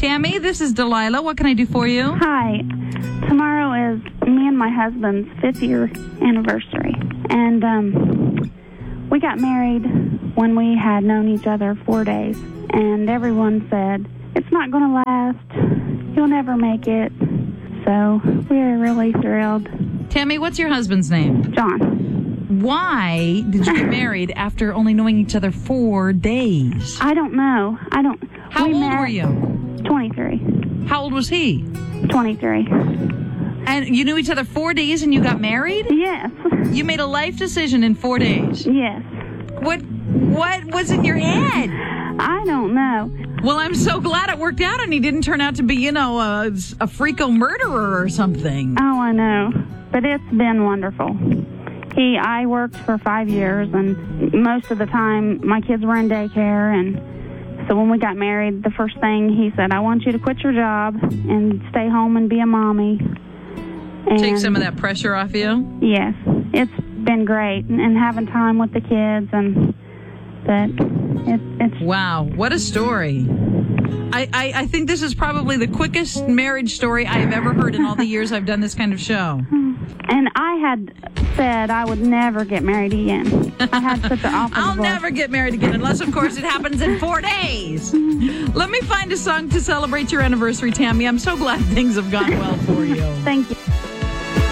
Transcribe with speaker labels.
Speaker 1: Tammy, this is Delilah. What can I do for you?
Speaker 2: Hi. Tomorrow is me and my husband's 5th year anniversary. And we got married when we had known each other 4 days. And everyone said, it's not going to last. You'll never make it. So we're really thrilled.
Speaker 1: Tammy, what's your husband's name?
Speaker 2: John.
Speaker 1: Why did you get married after only knowing each other 4 days?
Speaker 2: I don't know.
Speaker 1: How old were you?
Speaker 2: 23.
Speaker 1: How old was he?
Speaker 2: 23.
Speaker 1: And you knew each other 4 days and you got married?
Speaker 2: Yes.
Speaker 1: You made a life decision in 4 days.
Speaker 2: Yes.
Speaker 1: What was in your head?
Speaker 2: I don't know.
Speaker 1: Well, I'm so glad it worked out and he didn't turn out to be, a freako murderer or something.
Speaker 2: Oh, I know. But it's been wonderful. I worked for 5 years, and most of the time my kids were in daycare, and so when we got married, the first thing he said, I want you to quit your job and stay home and be a mommy. And
Speaker 1: take some of that pressure off you?
Speaker 2: Yes. It's been great, and having time with the kids, but it's...
Speaker 1: Wow, what a story. I think this is probably the quickest marriage story I have ever heard in all the years I've done this kind of show.
Speaker 2: And I had said I would never get married again. I had such an awful
Speaker 1: I'll
Speaker 2: divorce.
Speaker 1: never get married again, unless, of course, it happens in 4 days. Let me find a song to celebrate your anniversary, Tammy. I'm so glad things have gone well for you.
Speaker 2: Thank you.